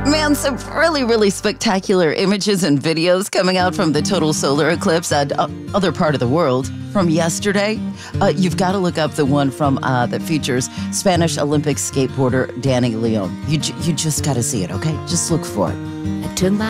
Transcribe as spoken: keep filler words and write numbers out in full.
Man, some really, really spectacular images and videos coming out from the total solar eclipse at uh, other part of the world from yesterday. Uh, you've got to look up the one from uh, that features Spanish Olympic skateboarder Danny Leon. You, j- you just got to see it, okay? Just look for it. Trường